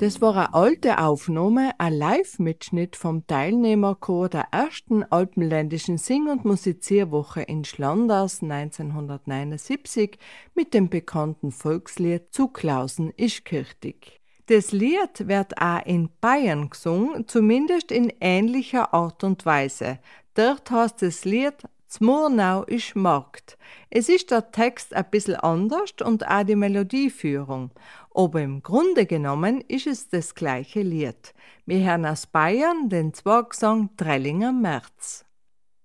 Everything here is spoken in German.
Das war eine alte Aufnahme, ein Live-Mitschnitt vom Teilnehmerchor der ersten alpenländischen Sing- und Musizierwoche in Schlanders 1979 mit dem bekannten Volkslied Zu Klausen isch kirchtig. Das Lied wird auch in Bayern gesungen, zumindest in ähnlicher Art und Weise. Dort heißt das Lied Zmurnau isch Markt. Es ist der Text ein bisschen anders und auch die Melodieführung. Aber im Grunde genommen ist es das gleiche Lied. Wir hören aus Bayern den Zwergsang Drellinger März.